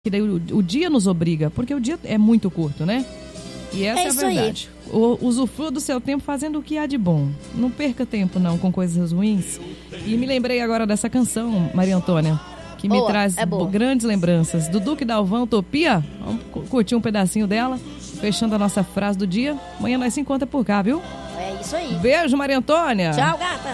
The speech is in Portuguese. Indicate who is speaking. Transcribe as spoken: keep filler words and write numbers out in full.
Speaker 1: Que daí o, o dia nos obriga, porque o dia é muito curto, né? E essa é, é a verdade. O, usufrua do seu tempo fazendo o que há de bom. Não perca tempo, não, com coisas ruins. E me lembrei agora dessa canção, Maria Antônia, que boa, me traz é grandes lembranças. Do Duque Dalvan, Utopia. Vamos curtir um pedacinho dela, fechando a nossa frase do dia. Amanhã nós se encontra por cá, viu?
Speaker 2: É isso aí.
Speaker 1: Beijo, Maria Antônia.
Speaker 2: Tchau, gata.